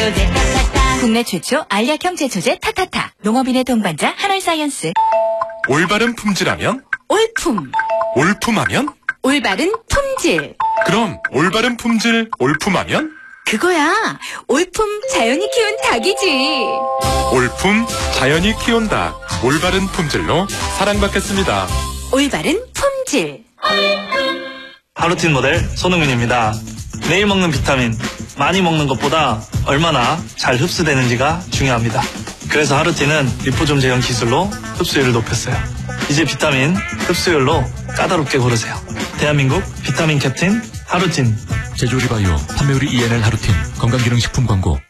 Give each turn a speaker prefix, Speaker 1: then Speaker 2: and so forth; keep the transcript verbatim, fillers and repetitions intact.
Speaker 1: 제초제 타타타. 국내 최초 알약형 제초제 타타타. 농업인의 동반자 한올사이언스.
Speaker 2: 올바른 품질하면?
Speaker 1: 올품.
Speaker 2: 올품하면?
Speaker 1: 올바른 품질.
Speaker 2: 그럼 올바른 품질 올품하면?
Speaker 1: 그거야. 올품 자연이 키운 닭이지.
Speaker 2: 올품 자연이 키운 닭. 올바른 품질로 사랑받겠습니다.
Speaker 1: 올바른 품질.
Speaker 3: 하루틴 모델 손흥민입니다. 매일 먹는 비타민, 많이 먹는 것보다 얼마나 잘 흡수되는지가 중요합니다. 그래서 하루틴은 리포좀 제형 기술로 흡수율을 높였어요. 이제 비타민 흡수율로 까다롭게 고르세요. 대한민국 비타민 캡틴 하루틴.
Speaker 4: 제조리 바이오, 판매율이 이엔엘 하루틴, 건강기능식품 광고.